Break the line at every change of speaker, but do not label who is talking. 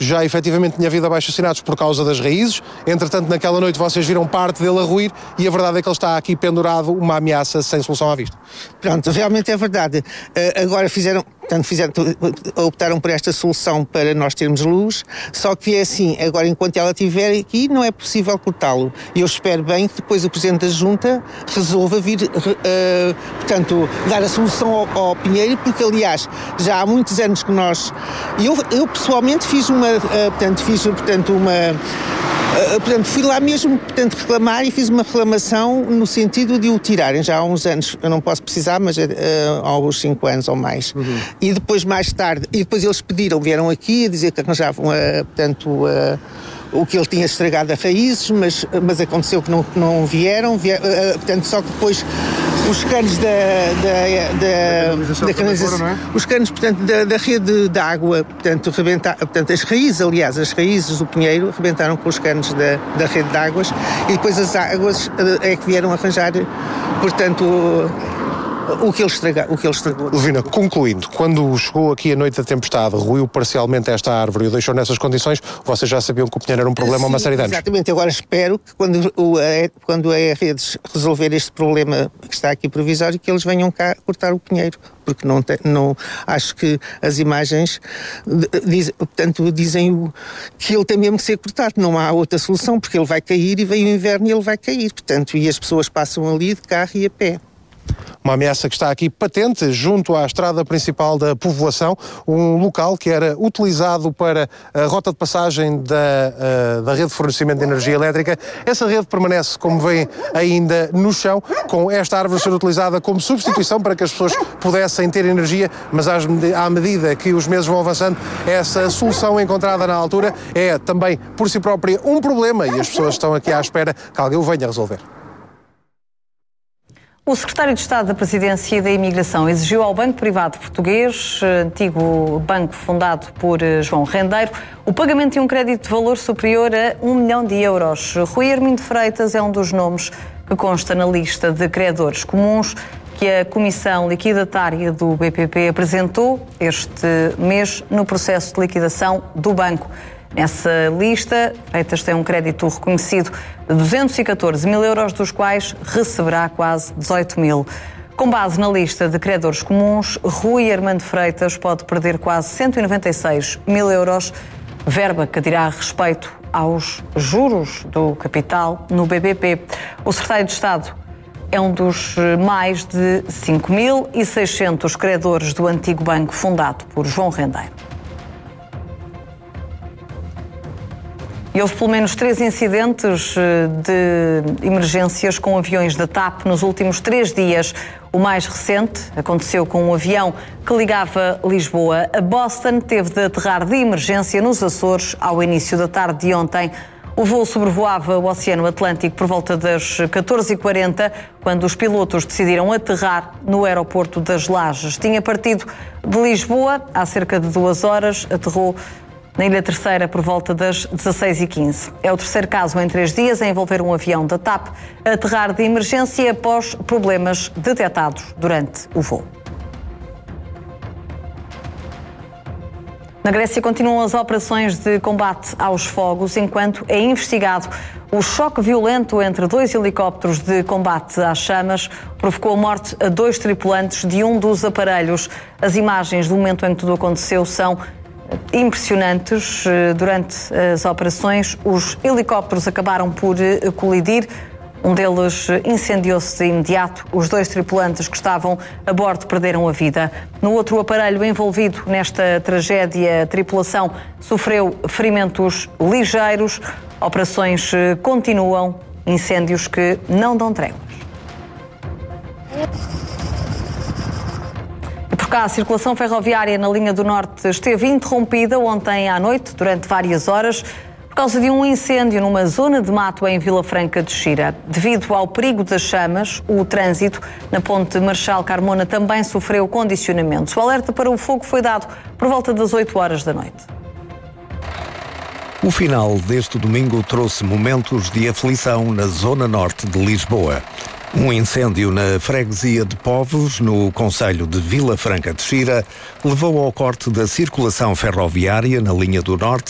já efetivamente tinha havido abaixo-assinados por causa das raízes. Entretanto, naquela noite vocês viram parte dele a ruir e a verdade é que ele está aqui pendurado, uma ameaça sem solução à vista.
Pronto, realmente é verdade. Agora optaram por esta solução para nós termos luz, só que é assim, agora enquanto ela estiver aqui não é possível cortá-lo. E eu espero bem que depois o Presidente da Junta resolva vir, dar a solução ao Pinheiro, porque aliás, já há muitos anos que nós... Eu pessoalmente fiz fui lá mesmo, reclamar e fiz uma reclamação no sentido de o tirarem já há uns anos. Eu não posso precisar, mas há uns 5 anos ou mais. Uhum. E depois, mais tarde, eles vieram aqui a dizer que arranjavam, o que ele tinha estragado a raízes, mas aconteceu que não vieram, só que depois os canos da canalização, os canos, da rede de água, as raízes do Pinheiro arrebentaram com os canos da rede de águas e depois as águas é que vieram arranjar, o que ele estragou.
Levina, concluindo, quando chegou aqui a noite da tempestade, ruiu parcialmente esta árvore e o deixou nessas condições, vocês já sabiam que o Pinheiro era um problema há uma série de anos?
Exatamente, agora espero que quando a Redes resolver este problema que está aqui provisório, que eles venham cá cortar o Pinheiro, porque não acho que as imagens dizem que ele tem mesmo que ser cortado, não há outra solução, porque ele vai cair e vem o inverno e ele vai cair, e as pessoas passam ali de carro e a pé.
Uma ameaça que está aqui patente junto à estrada principal da povoação, um local que era utilizado para a rota de passagem da rede de fornecimento de energia elétrica. Essa rede permanece, como veem, ainda no chão, com esta árvore ser utilizada como substituição para que as pessoas pudessem ter energia, mas à medida que os meses vão avançando, essa solução encontrada na altura é também, por si própria, um problema e as pessoas estão aqui à espera que alguém o venha resolver.
O secretário de Estado da Presidência e da Imigração exigiu ao Banco Privado Português, antigo banco fundado por João Rendeiro, o pagamento de um crédito de valor superior a 1 milhão de euros. Rui Armindo Freitas é um dos nomes que consta na lista de credores comuns que a Comissão Liquidatária do BPP apresentou este mês no processo de liquidação do banco. Nessa lista, Freitas tem um crédito reconhecido de 214 mil euros, dos quais receberá quase 18 mil. Com base na lista de credores comuns, Rui Armindo Freitas pode perder quase 196 mil euros, verba que dirá respeito aos juros do capital no BPP. O secretário de Estado é um dos mais de 5.600 credores do antigo banco fundado por João Rendeiro. E houve pelo menos 3 incidentes de emergências com aviões da TAP nos últimos 3 dias. O mais recente aconteceu com um avião que ligava Lisboa a Boston. Teve de aterrar de emergência nos Açores ao início da tarde de ontem. O voo sobrevoava o Oceano Atlântico por volta das 14h40, quando os pilotos decidiram aterrar no aeroporto das Lajes. Tinha partido de Lisboa há cerca de 2 horas, aterrou na Ilha Terceira por volta das 16h15. É o terceiro caso em 3 dias a envolver um avião da TAP a aterrar de emergência após problemas detectados durante o voo. Na Grécia continuam as operações de combate aos fogos, enquanto é investigado o choque violento entre 2 helicópteros de combate às chamas provocou a morte a 2 tripulantes de um dos aparelhos. As imagens do momento em que tudo aconteceu são impressionantes. Durante as operações, os helicópteros acabaram por colidir. Um deles incendiou-se de imediato. Os 2 tripulantes que estavam a bordo perderam a vida. No outro aparelho envolvido nesta tragédia, a tripulação sofreu ferimentos ligeiros. Operações continuam, incêndios que não dão tréguas. A circulação ferroviária na linha do Norte esteve interrompida ontem à noite, durante várias horas, por causa de um incêndio numa zona de mato em Vila Franca de Xira. Devido ao perigo das chamas, o trânsito na ponte Marechal Carmona também sofreu condicionamentos. O alerta para o fogo foi dado por volta das 8 horas da noite.
O final deste domingo trouxe momentos de aflição na zona norte de Lisboa. Um incêndio na freguesia de Povos, no concelho de Vila Franca de Xira, levou ao corte da circulação ferroviária na linha do Norte